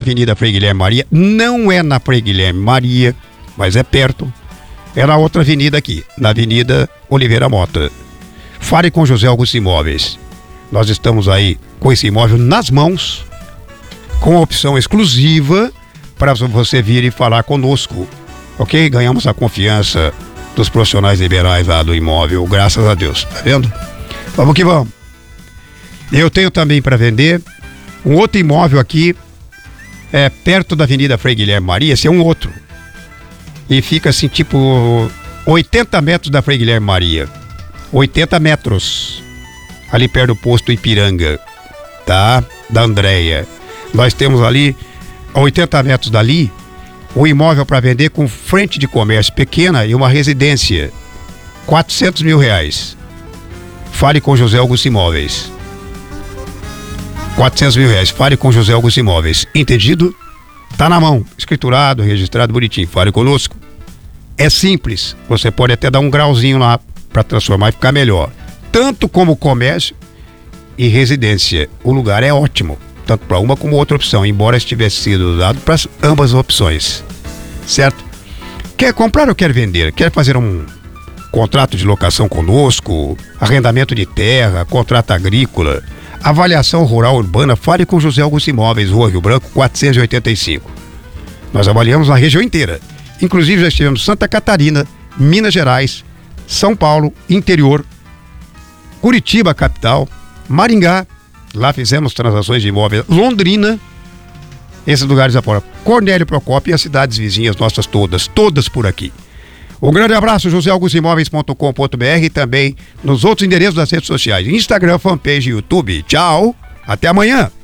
Avenida Frei Guilherme Maria, não é na Frei Guilherme Maria, mas é perto. É na outra avenida aqui, na Avenida Oliveira Mota. Fale com José Augusto Imóveis. Nós estamos aí com esse imóvel nas mãos, com a opção exclusiva para você vir e falar conosco, ok? Ganhamos a confiança dos profissionais liberais lá do imóvel, graças a Deus, tá vendo? Vamos que vamos. Eu tenho também para vender um outro imóvel aqui, perto da Avenida Frei Guilherme Maria. Esse é um outro. E fica assim, tipo, 80 metros da Frei Guilherme Maria. 80 metros. Ali perto do posto Ipiranga, tá? Da Andréia. Nós temos ali, a 80 metros dali, um imóvel para vender com frente de comércio pequena e uma residência. R$400 mil. Fale com José Augusto Imóveis. R$400 mil. Fale com José Augusto Imóveis. Entendido? Tá na mão. Escriturado, registrado, bonitinho. Fale conosco. É simples. Você pode até dar um grauzinho lá para transformar e ficar melhor. Tanto como comércio e residência. O lugar é ótimo. Tanto para uma como outra opção. Embora estivesse sido dado para ambas opções. Certo? Quer comprar ou quer vender? Quer fazer um contrato de locação conosco, arrendamento de terra, contrato agrícola, avaliação rural urbana? Fale com José Augusto Imóveis, Rua Rio Branco, 485. Nós avaliamos na região inteira. Inclusive já estivemos em Santa Catarina, Minas Gerais, São Paulo, interior, Curitiba, capital, Maringá, lá fizemos transações de imóveis, Londrina, esses lugares afora, Cornélio Procópio e as cidades vizinhas nossas todas por aqui. Um grande abraço, joseaugustoimóveis.com.br e também nos outros endereços das redes sociais, Instagram, fanpage, YouTube. Tchau, até amanhã.